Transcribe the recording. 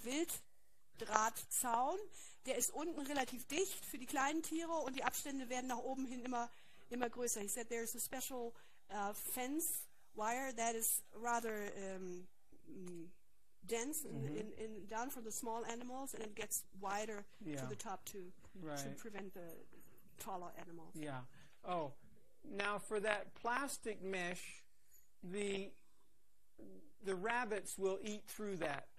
Wilddrahtzaun. Der ist unten relativ dicht für die kleinen Tiere und die Abstände werden nach oben hin immer größer. He said there's a special fence wire that is rather dense down for the small animals, and it gets wider to the top to prevent the taller animals. Yeah. Oh, now for that plastic mesh, the rabbits will eat through that